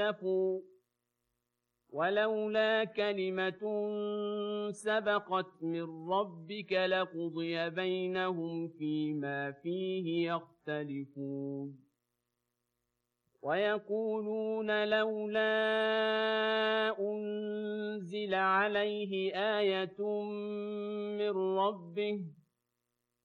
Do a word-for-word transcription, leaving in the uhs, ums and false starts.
اختلفوا ولولا كلمة سبقت من ربك لقضي بينهم فيما فيه يختلفون ويقولون لولا أنزل عليه آية من ربه